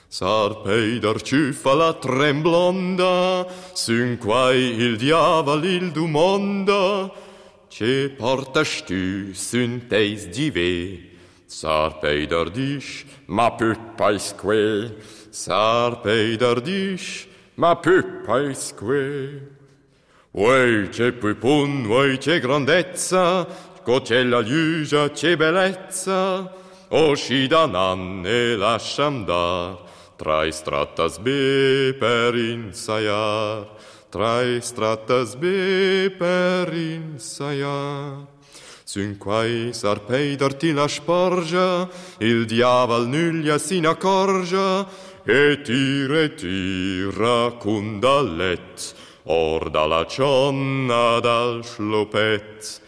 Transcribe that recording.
Sarpei ciuffa la tremblonda, sun quai il diaval il dumonda, ce portas tu sun teis dive. Sarpei dish, ma pupaisque, Sarpei dish, ma pupaisque. Uè, c'è pupun, uè, c'è grandezza, c'è la lugia, c'è bellezza, osci da nanne lasciam dar, trai strattas be per insaiar, trai strattas be per insaiar. Sun quai Sarpei ti la sporgia, il diaval nuglia si n'accorgia, e tira cun dallet, or dalla cionna dal schlopet.